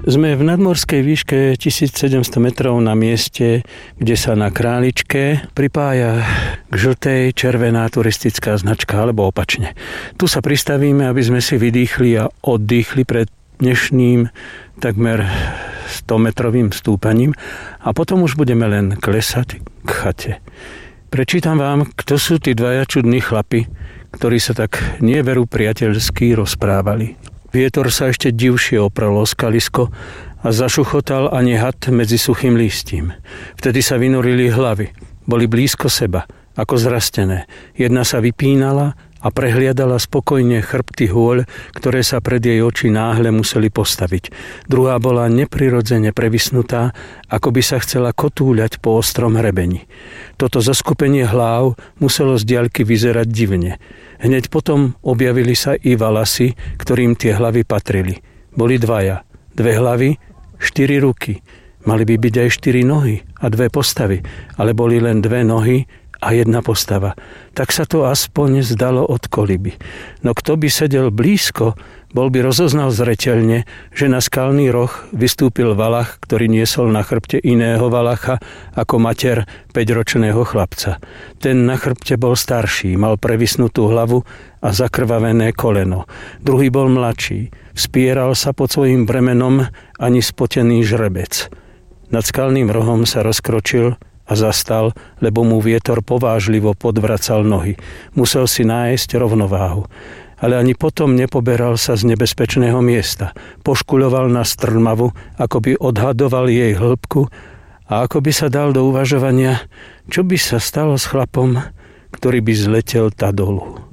Sme v nadmorskej výške 1700 metrov na mieste, kde sa na Králičke pripája k žltej červená turistická značka, alebo opačne. Tu sa pristavíme, aby sme si vydýchli a oddýchli pred dnešným takmer 100-metrovým stúpaním a potom už budeme len klesať k chate. Prečítam vám, kto sú tí dvaja čudní chlapi, ktorí sa tak neveru priateľsky rozprávali. Vietor sa ešte divšie oprel o skalisko a zašuchotal ani had medzi suchým lístím. Vtedy sa vynorili hlavy. Boli blízko seba, ako zrastené. Jedna sa vypínala a prehliadala spokojne chrbty hôľ, ktoré sa pred jej oči náhle museli postaviť. Druhá bola neprirodzene previsnutá, ako by sa chcela kotúľať po ostrom hrebení. Toto zoskupenie hlav muselo z diaľky vyzerať divne. Hneď potom objavili sa i valasy, ktorým tie hlavy patrili. Boli dvaja. 2 hlavy, 4 ruky. Mali by byť aj 4 nohy a 2 postavy, ale boli len 2 nohy a 1 postava. Tak sa to aspoň zdalo od koliby. No kto by sedel blízko, bol by rozoznal zreteľne, že na skalný roh vystúpil valach, ktorý niesol na chrbte iného valacha ako mater 5-ročného chlapca. Ten na chrbte bol starší, mal previsnutú hlavu a zakrvavené koleno. Druhý bol mladší, vspieral sa pod svojím bremenom ani spotený žrebec. Nad skalným rohom sa rozkročil a zastal, lebo mu vietor povážlivo podvracal nohy. Musel si nájsť rovnováhu. Ale ani potom nepoberal sa z nebezpečného miesta. Poškuľoval na strmavu, ako by odhadoval jej hĺbku a ako by sa dal do uvažovania, čo by sa stalo s chlapom, ktorý by zletel tá dolu.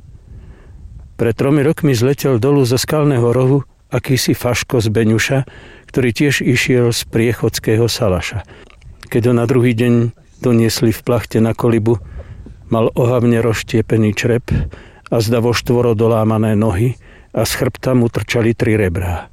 Pred 3 rokmi zletel dolu zo skalného rohu akýsi Faško z Beňuša, ktorý tiež išiel z priechodského salaša. Keď ho na druhý deň doniesli v plachte na kolibu, mal ohavne rozštiepený črep a zdavo 4 dolámané nohy a z chrbta mu trčali 3 rebrá.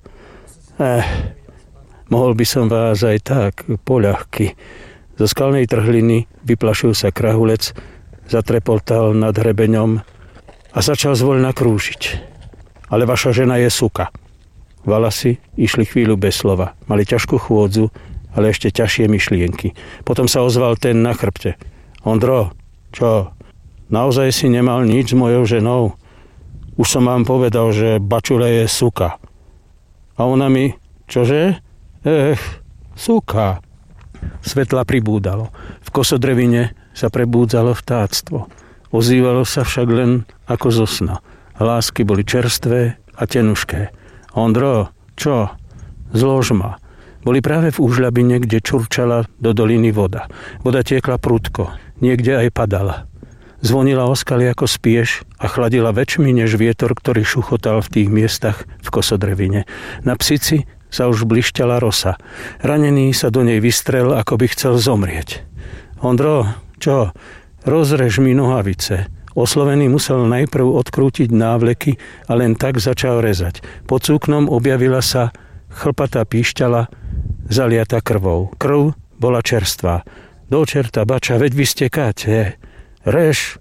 Mohol by som vás aj tak, poľahky. Zo skalnej trhliny vyplašil sa krahulec, zatrepoltal nad hrebeňom a začal zvoľna krúžiť. Ale vaša žena je suka. Valasy išli chvíľu bez slova. Mali ťažkú chôdzu, ale ešte ťažšie myšlienky. Potom sa ozval ten na chrbte. Ondro, čo? Naozaj si nemal nič s mojou ženou? Už som vám povedal, že Bačule je suka. A ona mi, čože? Suka. Svetla pribúdalo. V kosodrevine sa prebúdzalo vtáctvo. Ozývalo sa však len ako zo sna. Hlásky boli čerstvé a tenušké. Ondro, čo? Zlož ma. Boli práve v úžľabine, kde čurčala do doliny voda. Voda tiekla prudko, niekde aj padala. Zvonila o skaly ako spiež a chladila väčšmi než vietor, ktorý šuchotal v tých miestach v kosodrevine. Na Psici sa už blišťala rosa. Ranený sa do nej vystrel, ako by chcel zomrieť. Ondro, čo? Rozrež mi nohavice. Oslovený musel najprv odkrútiť návleky a len tak začal rezať. Pod súknom objavila sa chlpatá píšťala, zaliata krvou. Krv bola čerstvá. Do čerta, Bača, veď vy stekáte. Rež.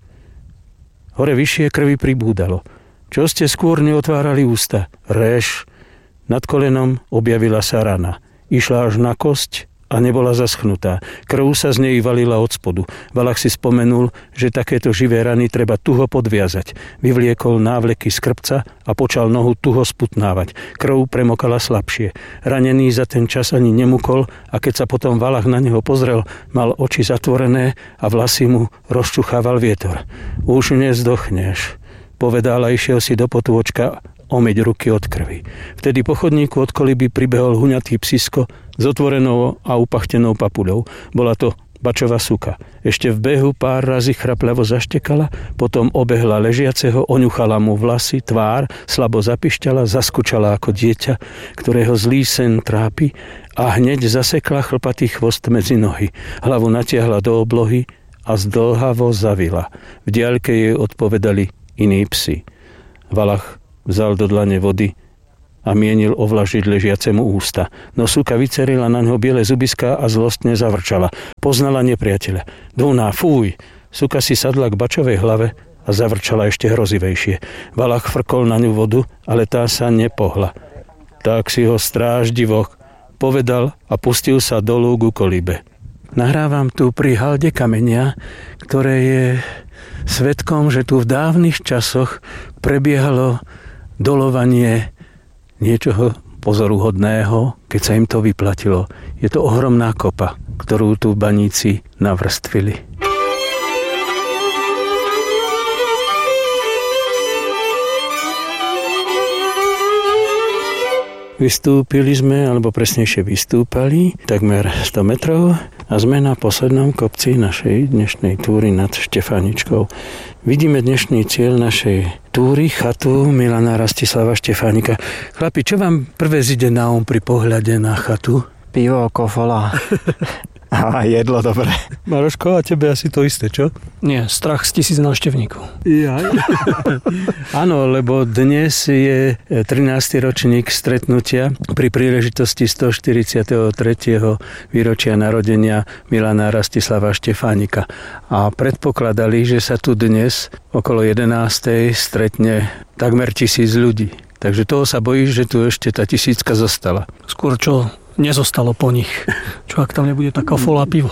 Hore vyššie krvi pribúdalo. Čo ste skôr neotvárali ústa? Rež. Nad kolenom objavila sa rana. Išla až na kosť a nebola zaschnutá. Krv sa z nej valila od spodu. Valach si spomenul, že takéto živé rany treba tuho podviazať. Vyvliekol návleky z krpca a počal nohu tuho sputnávať. Krv premokala slabšie. Ranený za ten čas ani nemukol a keď sa potom Valach na neho pozrel, mal oči zatvorené a vlasy mu rozčuchával vietor. Už nezdochneš, povedal a išiel si do potôčka omyť ruky od krvi. Vtedy po chodníku od koliby pribehol huňatý psisko s otvorenou a upachtenou papuľou. Bola to Bačova suka. Ešte v behu pár razy chrapľavo zaštekala, potom obehla ležiaceho, oňuchala mu vlasy, tvár, slabo zapišťala, zaskučala ako dieťa, ktorého zlý sen trápi a hneď zasekla chlpatý chvost medzi nohy. Hlavu natiahla do oblohy a zdĺhavo zavila. V diaľke jej odpovedali iní psi. Valach vzal do dlane vody a mienil ovlažiť ležiacemu ústa. No suka vycerila na ňo biele zubiská a zlostne zavrčala. Poznala nepriateľa. Dúna, fúj! Suka si sadla k Bačovej hlave a zavrčala ešte hrozivejšie. Valach frkol na ňu vodu, ale tá sa nepohla. Tak si ho stráždivo, povedal a pustil sa dolu ku kolibe. Nahrávam tu pri halde kamenia, ktoré je svedkom, že tu v dávnych časoch prebiehalo dolovanie niečoho pozoruhodného, keď sa im to vyplatilo. Je to ohromná kopa, ktorú tu baníci navrstvili. Vystúpili sme, alebo presnejšie vystúpali, takmer 100 metrov a sme na poslednom kopci našej dnešnej túry nad Štefáničkou. Vidíme dnešný cieľ našej túry, chatu Milana Rastislava Štefánika. Chlapi, čo vám prvé zíde na pri pohľade na chatu? Pivo, kofola a jedlo dobré. Maroško, a tebe asi to isté, čo? Nie, strach z 1000 návštevníkov. Áno, lebo dnes je 13. ročník stretnutia pri príležitosti 143. výročia narodenia Milana Rastislava Štefánika. A predpokladali, že sa tu dnes okolo 11. stretne takmer 1000 ľudí. Takže toho sa bojíš, že tu ešte tá 1000 zostala. Skôr čo nezostalo po nich. Čo ak tam nebude taká fola pivo?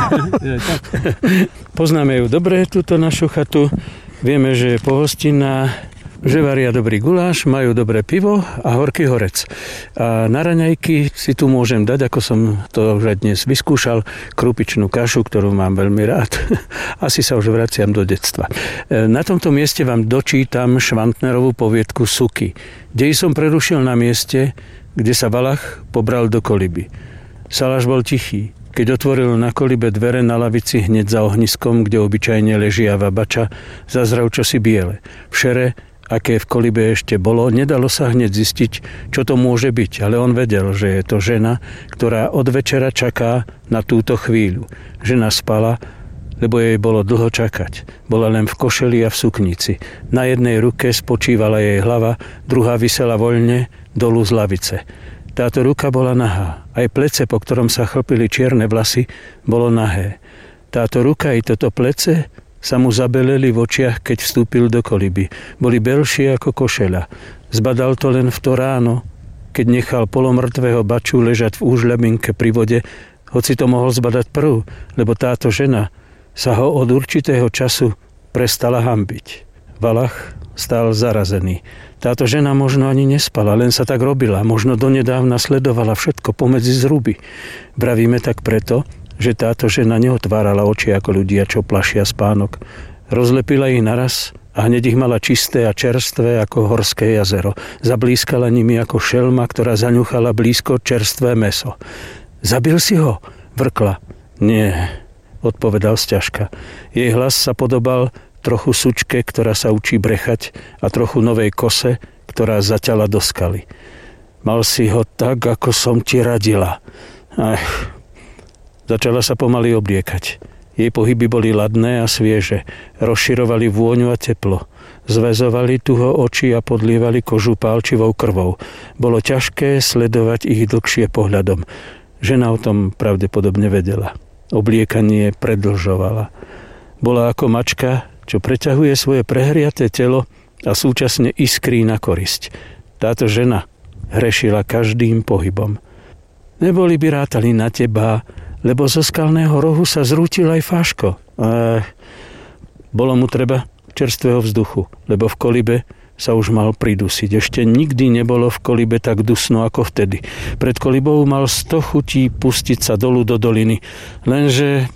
Poznáme ju dobre, túto našu chatu. Vieme, že je pohostinná, že varia dobrý guláš, majú dobré pivo a horký horec. A na raňajky si tu môžem dať, ako som to už dnes vyskúšal, krupičnú kašu, ktorú mám veľmi rád. Asi sa už vraciam do detstva. Na tomto mieste vám dočítam Švantnerovú poviedku Suky. Dej som prerušil na mieste, kde sa Valach pobral do koliby. Saláš bol tichý. Keď otvoril na kolibe dvere na lavici hneď za ohniskom, kde obyčajne ležiava bača, zazrel čosi biele. V šere, aké v kolibe ešte bolo, nedalo sa hneď zistiť, čo to môže byť, ale on vedel, že je to žena, ktorá od večera čaká na túto chvíľu. Žena spala, lebo jej bolo dlho čakať. Bola len v košeli a v suknici. Na jednej ruke spočívala jej hlava, druhá visela voľne dolu z lavice. Táto ruka bola nahá. Aj plece, po ktorom sa chlpili čierne vlasy, bolo nahé. Táto ruka i toto plece sa mu zabeleli v očiach, keď vstúpil do koliby. Boli belšie ako košeľa. Zbadal to len v to ráno, keď nechal polomrtvého baču ležať v úžľabinke pri vode, hoci to mohol zbadať prv, lebo táto žena sa ho od určitého času prestala hanbiť. Valach stál zarazený. Táto žena možno ani nespala, len sa tak robila. Možno donedávna sledovala všetko pomedzi zruby. Vravíme tak preto, že táto žena neotvárala oči ako ľudia, čo plašia spánok. Rozlepila ich naraz a hneď ich mala čisté a čerstvé ako horské jazero. Zablískala nimi ako šelma, ktorá zaňuchala blízko čerstvé mäso. Zabil si ho? Vrkla. Nie, odpovedal sťažka. Jej hlas sa podobal trochu sučke, ktorá sa učí brechať, a trochu novej kose, ktorá zaťala do skaly. Mal si ho tak, ako som ti radila. Začala sa pomaly obliekať. Jej pohyby boli ladné a svieže. Rozširovali vôňu a teplo. Zväzovali tuho oči a podlievali kožu pálčivou krvou. Bolo ťažké sledovať ich dlhšie pohľadom. Žena o tom pravdepodobne vedela. Obliekanie predlžovala. Bola ako mačka, čo preťahuje svoje prehriaté telo a súčasne iskrí na korisť. Táto žena hrešila každým pohybom. Neboli by rátali na teba, lebo zo skalného rohu sa zrútil aj Fáško. Bolo mu treba čerstvého vzduchu, lebo v kolibe sa už mal pridusiť. Ešte nikdy nebolo v kolibe tak dusno ako vtedy. Pred kolibou mal 100 chutí pustiť sa dolu do doliny. Lenže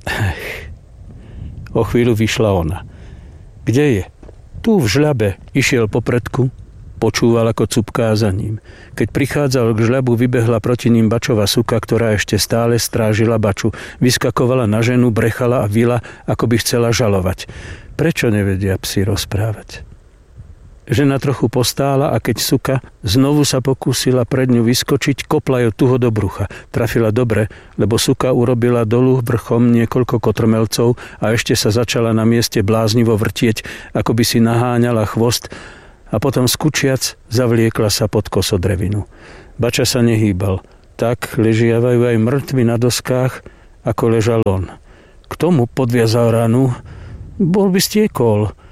o chvíľu vyšla ona. Kde je? Tu v žľabe. Išiel po predku, počúval ako cupká za ním. Keď prichádzal k žľabu, vybehla proti ním bačová suka, ktorá ešte stále strážila baču. Vyskakovala na ženu, brechala a vila, ako by chcela žalovať. Prečo nevedia psi rozprávať? Žena trochu postála a keď suka znovu sa pokúsila pred ňu vyskočiť, kopla ju tuho do brucha. Trafila dobre, lebo suka urobila dolu vrchom niekoľko kotrmelcov a ešte sa začala na mieste bláznivo vrtieť, ako by si naháňala chvost, a potom skučiac zavliekla sa pod kosodrevinu. Bača sa nehýbal. Tak ležiavajú aj mŕtvi na doskách, ako ležal on. K tomu podviazal ranu. Bol by stiekol.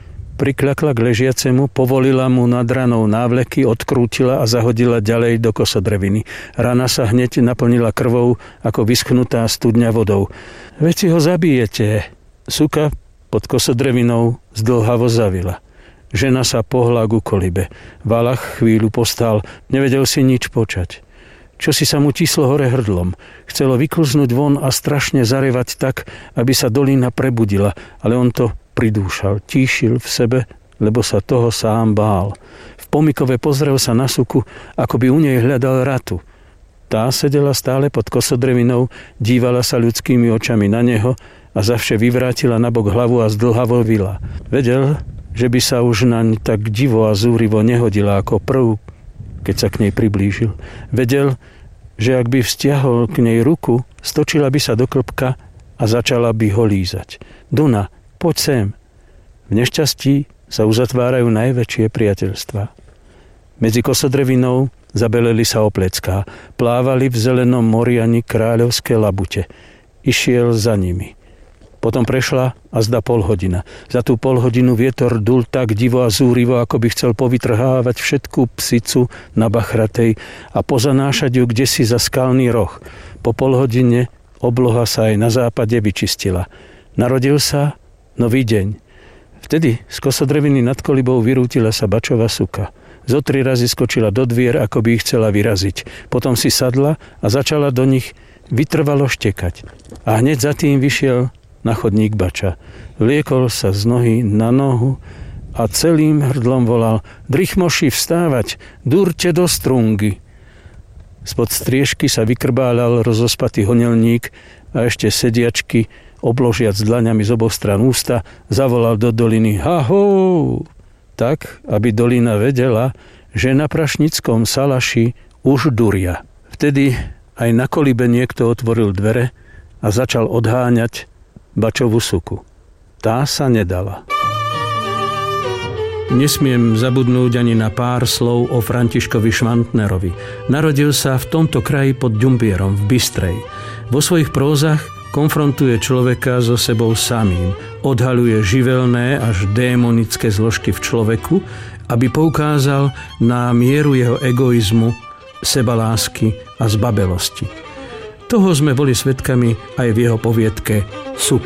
prikľakla k ležiacemu, povolila mu nad ranou návleky, odkrútila a zahodila ďalej do kosodreviny. Rana sa hneď naplnila krvou ako vyschnutá studňa vodou. Veď si ho zabijete. Suka pod kosodrevinou zdĺhavo zavila. Žena sa pohla ku kolibe. Valach chvíľu postal, nevedel si nič počať. Čo si sa mu tislo hore hrdlom. Chcelo vyklznúť von a strašne zarevať tak, aby sa dolina prebudila, ale on to pridúšal, tíšil v sebe, lebo sa toho sám bál. V pomykove pozrel sa na Suku, ako by u nej hľadal ratu. Tá sedela stále pod kosodrevinou, dívala sa ľudskými očami na neho a zavše vyvrátila nabok hlavu a zdĺhavo vila. Vedel, že by sa už naň tak divo a zúrivo nehodila ako prv, keď sa k nej priblížil. Vedel, že ak by vzťahol k nej ruku, stočila by sa do klbka a začala by ho lízať. Duna, poď sem. V nešťastí sa uzatvárajú najväčšie priateľstvá. Medzi kosodrevinou zabeleli sa oplecká. Plávali v zelenom mori ani kráľovské labute. Išiel za nimi. Potom prešla azda polhodina. Za tú polhodinu vietor dul tak divo a zúrivo, ako by chcel povytrhávať všetkú psicu na Bachratej a pozanášať ju kdesi za skalný roh. Po polhodine obloha sa aj na západe vyčistila. Narodil sa nový deň. Vtedy z kosodreviny nad kolibou vyrútila sa bačová Suka. Zo 3 razy skočila do dvier, ako by ich chcela vyraziť. Potom si sadla a začala do nich vytrvalo štekať. A hneď za tým vyšiel na chodník bača. Vliekol sa z nohy na nohu a celým hrdlom volal: Drichmoši, vstávať, durte do strungy. Spod striežky sa vykrbálal rozospatý honelník a ešte sediačky, obložiac dlaňami z oboch strán ústa, zavolal do doliny: Haho! Tak, aby dolina vedela, že na prašnickom salaši už duria. Vtedy aj na kolibe niekto otvoril dvere a začal odháňať bačovú Suku. Tá sa nedala. Nesmiem zabudnúť ani na pár slov o Františkovi Švantnerovi. Narodil sa v tomto kraji pod Ďumbierom v Bystrej. Vo svojich prózach konfrontuje človeka so sebou samým. Odhaľuje živelné až démonické zložky v človeku, aby poukázal na mieru jeho egoizmu, sebalásky a zbabelosti. Toho sme boli svedkami aj v jeho poviedke Suka.